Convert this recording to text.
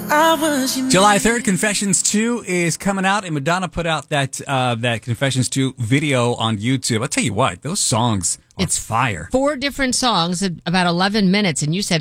July 3rd, Confessions 2 is coming out, and Madonna put out that Confessions 2 video on YouTube. I'll tell you what, those songs are fire. 4 different songs, about 11 minutes, and you said